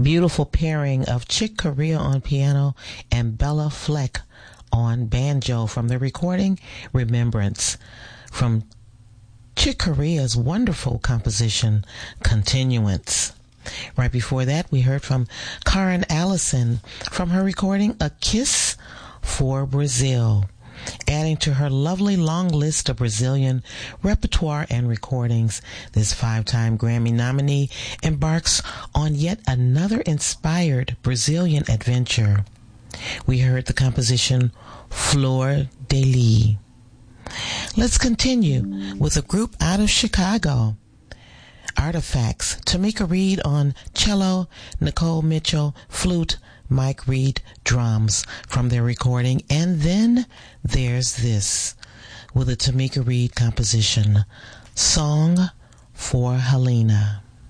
Beautiful pairing of Chick Corea on piano and Bella Fleck on banjo from the recording Remembrance, from Chick Corea's wonderful composition Continuance. Right before that, we heard from Karen Allison from her recording A Kiss for Brazil, adding to her lovely long list of Brazilian repertoire and recordings. This 5-time Grammy nominee embarks on yet another inspired Brazilian adventure. We heard the composition Flor de Lis. Let's continue with a group out of Chicago, Artifacts. Tamika Reed on cello, Nicole Mitchell flute, Mike Reed drums from their recording And Then There's This, with a Tamika Reed composition, Song for Helena.